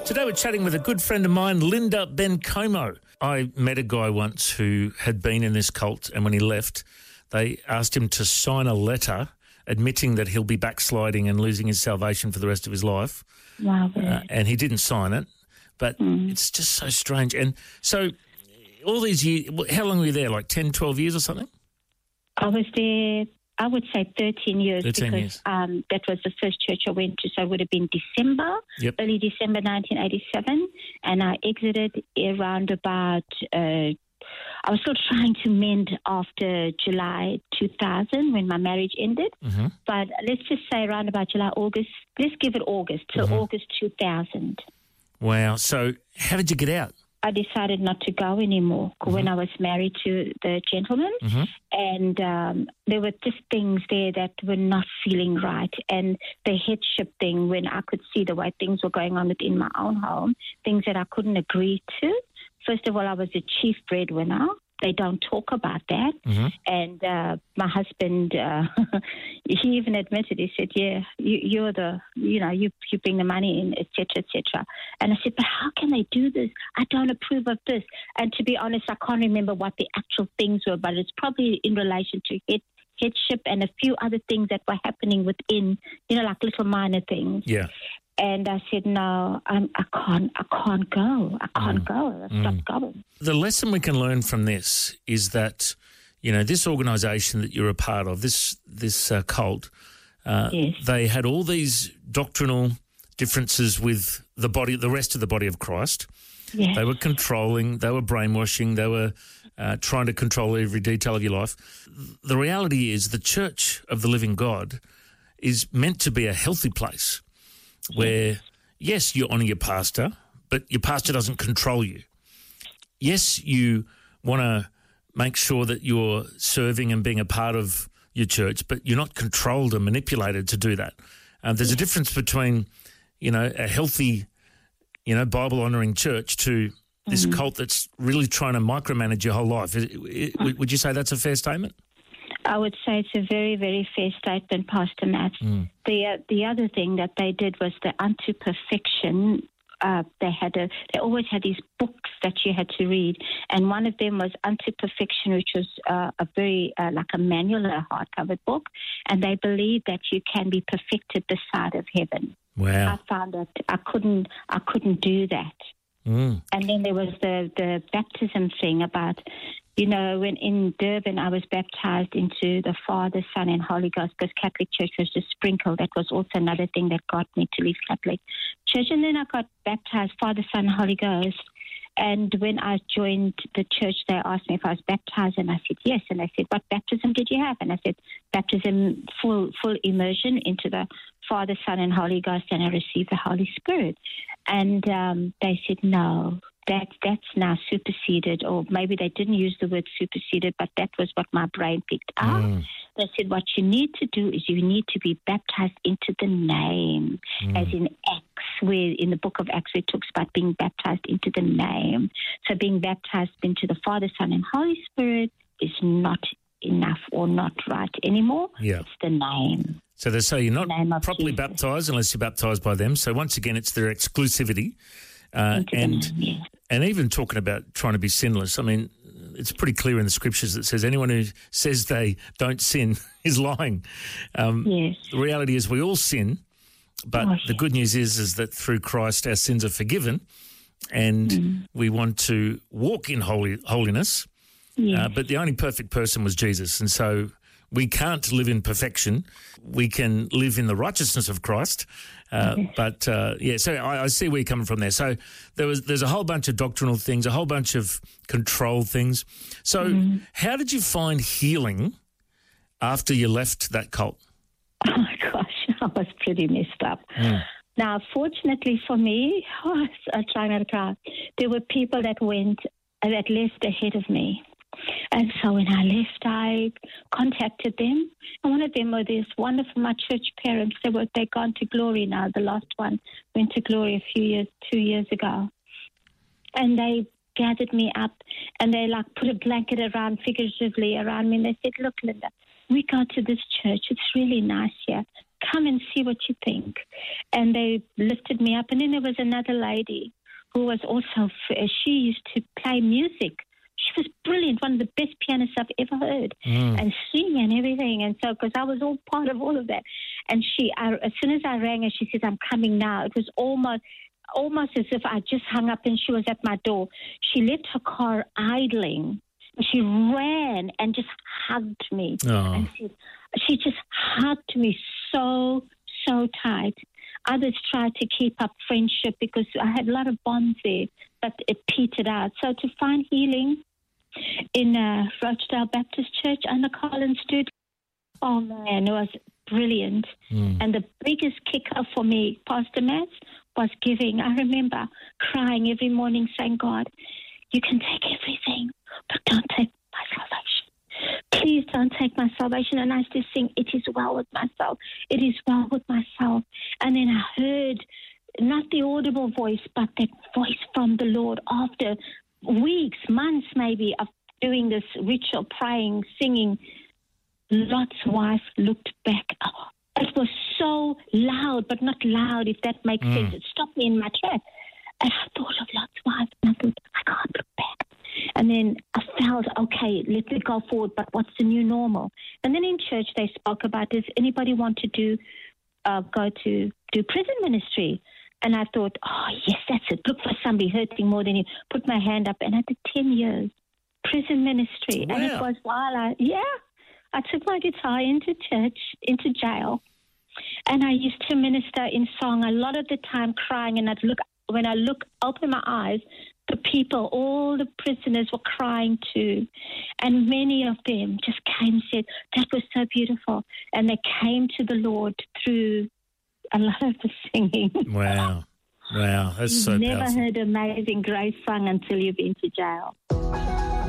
Today we're chatting with a good friend of mine, Linda Bencomo. I met a guy once who had been in this cult, and when he left, they asked him to sign a letter admitting that he'll be backsliding and losing his salvation for the rest of his life. Wow. And he didn't sign it, but it's just so strange. And so all these years, how long were you there, like 10, 12 years or something? I was there, I would say 13 years 13 because years. That was the first church I went to. So it would have been December, early December 1987. And I exited around about, I was still trying to mend after July 2000 when my marriage ended. Mm-hmm. But let's just say around about July, August, let's give it August, till August 2000. Wow. So how did you get out? I decided not to go anymore when I was married to the gentleman. And there were just things there that were not feeling right. And the headship thing, when I could see the way things were going on within my own home, things that I couldn't agree to. First of all, I was the chief breadwinner. They don't talk about that. And my husband, he even admitted, he said, yeah, you're the, you bring the money in, et cetera, et cetera. And I said, but how can they do this? I don't approve of this. And to be honest, I can't remember what the actual things were, but it's probably in relation to headship and a few other things that were happening within, like little minor things. Yeah. And I said, no, I can't go. I can't go. I stopped going. The lesson we can learn from this is that, this organisation that you're a part of, this cult, they had all these doctrinal differences with the rest of the body of Christ. Yes. They were controlling, they were brainwashing, they were trying to control every detail of your life. The reality is the Church of the Living God is meant to be a healthy place where, yes, you honour your pastor, but your pastor doesn't control you. Yes, you want to make sure that you're serving and being a part of your church, but you're not controlled and manipulated to do that. There's a difference between, a healthy, Bible-honouring church to this cult that's really trying to micromanage your whole life. Would you say that's a fair statement? I would say it's a very, very fair statement, Pastor Matt. The other thing that they did was the unto perfection. They always had these books that you had to read, and one of them was Unto Perfection, which was a very like a manual, a hardcover book, and they believed that you can be perfected this side of heaven. Wow! I found that I couldn't do that. And then there was the baptism thing about, when in Durban I was baptized into the Father, Son, and Holy Ghost because Catholic Church was just sprinkled. That was also another thing that got me to leave Catholic Church. And then I got baptized, Father, Son, Holy Ghost. And when I joined the church, they asked me if I was baptized, and I said yes. And they said, what baptism did you have? And I said, baptism, full immersion into the Father, Son, and Holy Ghost, and I received the Holy Spirit. And they said, no, that's now superseded, or maybe they didn't use the word superseded, but that was what my brain picked up. They said, what you need to do is you need to be baptized into the name, as in Acts, where in the book of Acts it talks about being baptized into the name. So being baptized into the Father, Son, and Holy Spirit is not enough or not right anymore. Yeah. It's the name. So they say you're not properly Jesus. baptised unless you're baptised by them. So once again, it's their exclusivity. And even talking about trying to be sinless, I mean, it's pretty clear in the scriptures that says anyone who says they don't sin is lying. The reality is we all sin, but the good news is that through Christ our sins are forgiven, and we want to walk in holiness. But the only perfect person was Jesus, and so we can't live in perfection. We can live in the righteousness of Christ. So I see where you're coming from there. So there's a whole bunch of doctrinal things, a whole bunch of control things. So how did you find healing after you left that cult? Oh, my gosh, I was pretty messed up. Now, fortunately for me, I'm trying not to cry, there were people that left ahead of me. And so when I left, I contacted them. And one of them were this wonderful, my church parents. They're gone to glory now. The last one went to glory 2 years ago. And they gathered me up and they put a blanket figuratively around me. And they said, look, Linda, we go to this church. It's really nice here. come and see what you think. And they lifted me up. And then there was another lady who was also, she used to play music. She was brilliant, one of the best pianists I've ever heard, and sing and everything. And so, because I was all part of all of that. And as soon as I rang her, she said, I'm coming now. It was almost as if I just hung up and she was at my door. She left her car idling. She ran and just hugged me. Oh. And she just hugged me so tight. Others tried to keep up friendship because I had a lot of bonds there, but it petered out. So to find healing in Rochdale Baptist Church under Colin Stud, oh man, it was brilliant. And the biggest kicker for me, Pastor Matt, was giving. I remember crying every morning saying, God, you can take everything, but don't take my salvation. Please don't take my salvation. And I used to sing, it is well with my soul. It is well with my soul. And then I heard not the audible voice, but that voice from the Lord after weeks, months maybe of doing this ritual, praying, singing. Lot's wife looked back. Oh, it was so loud, but not loud, if that makes sense. It stopped me in my track. And I thought of Lot's wife, and I thought, I can't look back. And then I felt, okay, let me go forward, but what's the new normal? And then in church they spoke about, does anybody want to go to do prison ministry? And I thought, oh, yes, that's it. Look for somebody hurting more than you. Put my hand up, and I did 10 years prison ministry. Wow. And it was while I took my guitar into church, into jail, and I used to minister in song a lot of the time, crying. And when I open my eyes, the people, all the prisoners were crying too. And many of them just came and said, that was so beautiful. And they came to the Lord through a lot of the singing. Wow. That's so powerful. You've never powerful. heard Amazing Grace sung until you've been to jail.